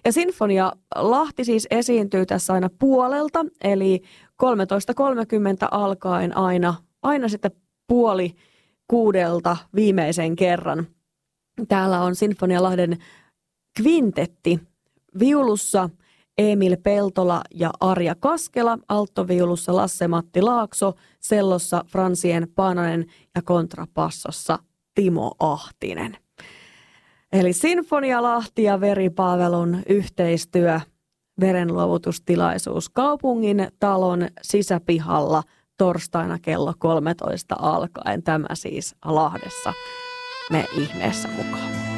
Ja Sinfonia Lahti siis esiintyy tässä aina puolelta, eli 13.30 alkaen aina sitten 5:30 viimeisen kerran. Täällä on Sinfonia Lahden kvintetti viulussa Emil Peltola ja Arja Kaskela, alttoviulussa Lasse-Matti Laakso, sellossa Fransien Paananen ja kontrapassossa Timo Ahtinen. Eli Sinfonia Lahti ja Veripaavelun yhteistyö, verenluovutustilaisuus kaupungin talon sisäpihalla torstaina kello 13 alkaen. Tämä siis Lahdessa. Me ihmeessä mukaan.